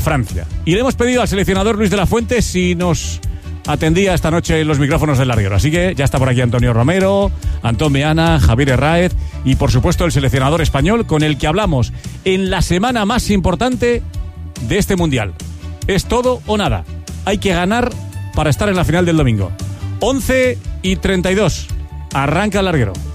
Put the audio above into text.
Francia. Y le hemos pedido al seleccionador Luis de la Fuente si nos atendía esta noche en los micrófonos del larguero. Así que ya está por aquí Antonio Romero, Antón Meana, Javier Herráez y por supuesto el seleccionador español con el que hablamos en la semana más importante de este Mundial. Es todo o nada. Hay que ganar para estar en la final del domingo. 11:32. Arranca el larguero.